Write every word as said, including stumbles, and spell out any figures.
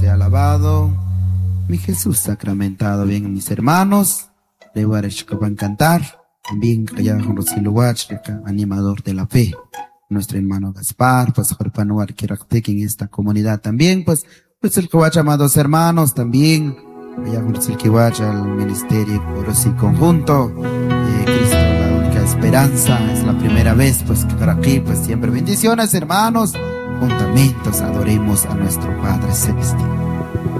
sea alabado. Mi Jesús sacramentado. Bien, mis hermanos, le voy a cantar. También allá con Rosilo Watch, animador de la fe. Nuestro hermano Gaspar, pues Jorge Panuar, Quiracteque en esta comunidad también, pues, pues el Kiwach, amados hermanos, también, allá con el Kiwach, al ministerio Coros y Conjunto, eh, Cristo, la única esperanza, es la primera vez, pues, que por aquí, pues siempre bendiciones, hermanos, juntamentos adoremos a nuestro Padre Celestial.